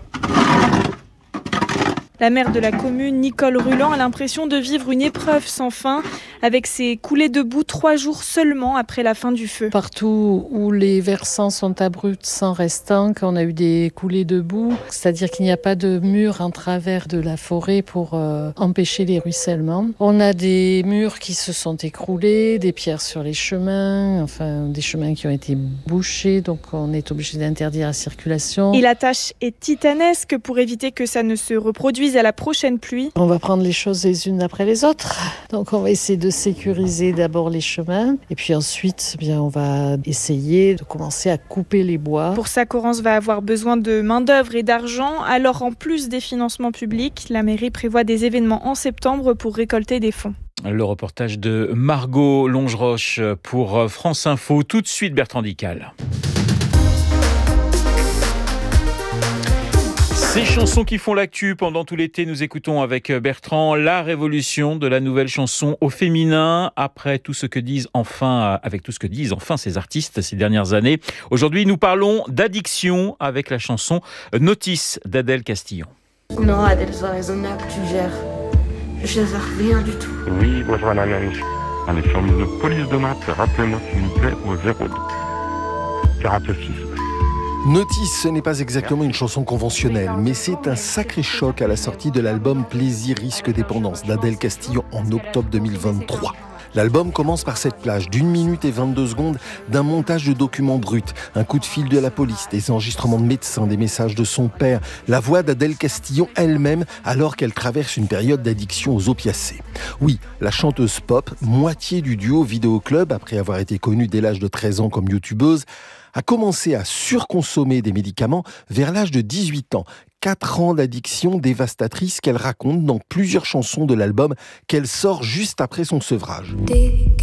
La maire de la commune, Nicole Ruland, a l'impression de vivre une épreuve sans fin avec ces coulées de boue 3 jours seulement après la fin du feu. Partout où les versants sont abrupts sans restant, quand on a eu des coulées de boue, c'est-à-dire qu'il n'y a pas de mur en travers de la forêt pour empêcher les ruissellements. On a des murs qui se sont écroulés, des pierres sur les chemins, enfin des chemins qui ont été bouchés, donc on est obligé d'interdire la circulation. Et la tâche est titanesque pour éviter que ça ne se reproduise à la prochaine pluie. On va prendre les choses les unes après les autres. Donc on va essayer de sécuriser d'abord les chemins et puis ensuite on va essayer de commencer à couper les bois. Pour ça, Corrence va avoir besoin de main-d'œuvre et d'argent. Alors en plus des financements publics, la mairie prévoit des événements en septembre pour récolter des fonds. Le reportage de Margot Longeroche pour France Info. Tout de suite, Bertrand Dical. Ces chansons qui font l'actu pendant tout l'été, nous écoutons avec Bertrand la révolution de la nouvelle chanson au féminin après tout ce que disent enfin ces artistes ces dernières années. Aujourd'hui, nous parlons d'addiction avec la chanson Notice d'Adèle Castillon. Non, Adèle, sois raisonnable, tu gères. Je gère rien du tout. Oui, bonjour madame. Allez, service de police de maths, rappelez-moi s'il vous plaît au 02 46. Notice, ce n'est pas exactement une chanson conventionnelle, mais c'est un sacré choc à la sortie de l'album Plaisir, Risque, Dépendance d'Adèle Castillon en octobre 2023. L'album commence par cette plage d'1 minute et 22 secondes d'un montage de documents bruts, un coup de fil de la police, des enregistrements de médecins, des messages de son père, la voix d'Adèle Castillon elle-même alors qu'elle traverse une période d'addiction aux opiacés. Oui, la chanteuse pop, moitié du duo Vidéo Club, après avoir été connue dès l'âge de 13 ans comme youtubeuse, a commencé à surconsommer des médicaments vers l'âge de 18 ans. 4 ans d'addiction dévastatrice qu'elle raconte dans plusieurs chansons de l'album qu'elle sort juste après son sevrage.